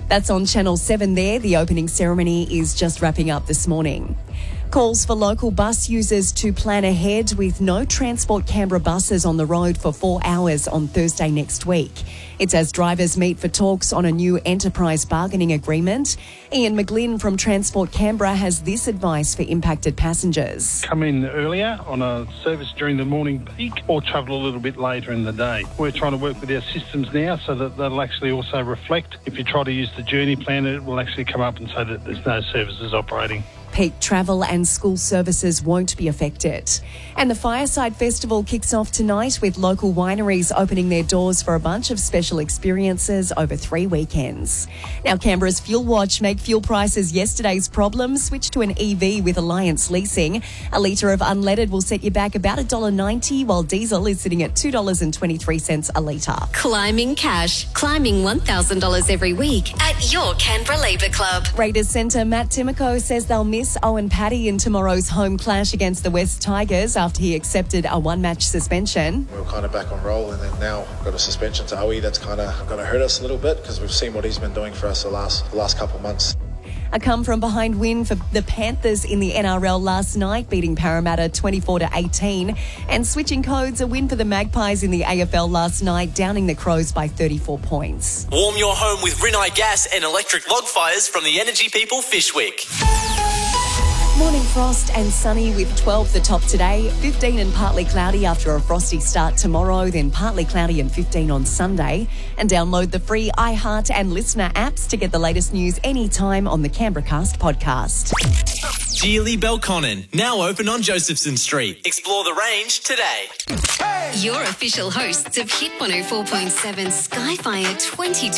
That's on Channel 7 there. The opening ceremony is just wrapping up this morning. Calls for local bus users to plan ahead with no Transport Canberra buses on the road for 4 hours on Thursday next week. It's as drivers meet for talks on a new enterprise bargaining agreement. Ian McGlynn from Transport Canberra has this advice for impacted passengers. Come in earlier on a service during the morning peak or travel a little bit later in the day. We're trying to work with our systems now so that they'll actually also reflect. If you try to use the journey plan, it will actually come up and say that there's no services operating. Peak travel and school services won't be affected. And the Fireside Festival kicks off tonight with local wineries opening their doors for a bunch of special experiences over 3 weekends. Now, Canberra's Fuel Watch make fuel prices yesterday's problem switch to an EV with Alliance Leasing. A litre of unleaded will set you back about $1.90, while diesel is sitting at $2.23 a litre. Climbing cash. Climbing $1,000 every week at your Canberra Labour Club. Raiders centre Matt Timoko says they'll miss Owen Paddy in tomorrow's home clash against the West Tigers after he accepted a one-match suspension. We were kind of back on roll, and then now got a suspension to Owie. That's kind of going to hurt us a little bit because we've seen what he's been doing for us the last couple of months. A come-from-behind win for the Panthers in the NRL last night, beating Parramatta 24-18. And switching codes, a win for the Magpies in the AFL last night, downing the Crows by 34 points. Warm your home with Rinnai gas and electric log fires from the Energy People Fishwick. Morning frost and sunny with 12 the top today, 15 and partly cloudy after a frosty start tomorrow, then partly cloudy and 15 on Sunday. And download the free iHeart and Listener apps to get the latest news anytime on the Canberra Cast podcast. Geely Belconnen, now open on Josephson Street. Explore the range today. Your official hosts of Hit 104.7 Skyfire 22.